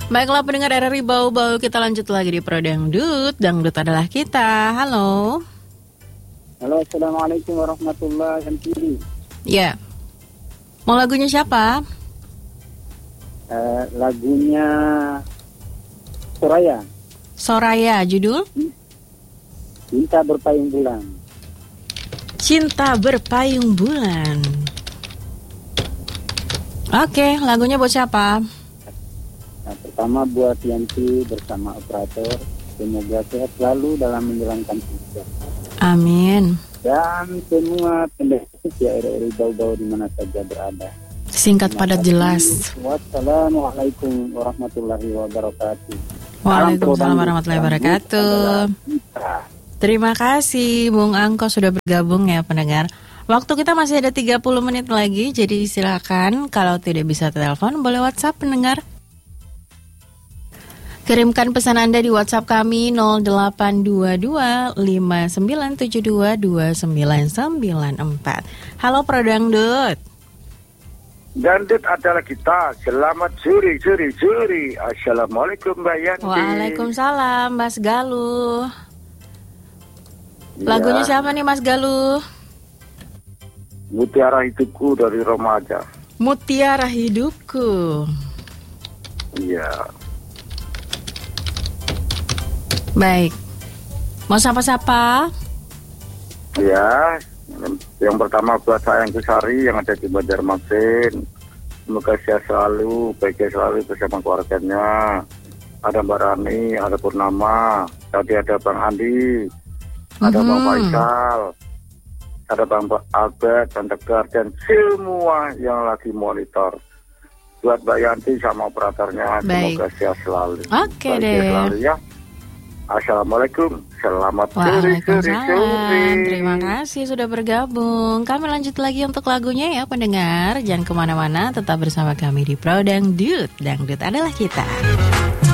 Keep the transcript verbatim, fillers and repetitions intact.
Baiklah pendengar R R I Bau-Bau, kita lanjut lagi di Pro Dangdut. Dangdut adalah kita. Halo. Halo, Assalamualaikum warahmatullahi wabarakatuh. Ya. Mau lagunya siapa? Uh, lagunya Soraya. Soraya, judul? Cinta Berpayung Bulan. Cinta Berpayung Bulan. Oke, lagunya buat siapa? Nah, pertama buat Yanti bersama operator. Semoga sehat selalu dalam menjalankan tugas. Amin. Dan semua pendengar ya R R I Bau-Bau di mana saja berada. Singkat padat jelas. Wassalamualaikum warahmatullahi wabarakatuh. Waalaikumsalam warahmatullahi wabarakatuh. Terima kasih Bung Angko sudah bergabung ya pendengar. Waktu kita masih ada tiga puluh menit lagi, jadi silakan kalau tidak bisa telepon boleh WhatsApp pendengar. Kirimkan pesan Anda di WhatsApp kami nol delapan dua dua lima sembilan tujuh dua dua sembilan sembilan empat. Halo Pro Dangdut. Dangdut adalah kita. Selamat sore, sore, sore. Assalamualaikum Mbak Yanti. Waalaikumsalam Mas Galuh. Lagunya ya. Siapa nih Mas Galuh? Mutiara Hidupku dari Remaja. Mutiara Hidupku. Iya. Baik. Mau sapa-sapa? Ya. Yang pertama buat sayang Kusari yang ada di Banjarmasin. Semoga sehat selalu, bahagia selalu bersama keluarganya. Ada Mbak Rani, ada Purnama, tadi ada Bang Andi, ada mm-hmm. Bang Faisal, ada Bang Albert, dan Tegar, dan semua yang lagi monitor. Buat Mbak Yanti sama operatornya, baik. Semoga sehat selalu. Oke deh. Selalu ya. Assalamualaikum, selamat sore. Waalaikumsalam, terima kasih sudah bergabung. Kami lanjut lagi untuk lagunya ya pendengar. Jangan kemana-mana, tetap bersama kami di Pro Dangdut. Dangdut adalah kita.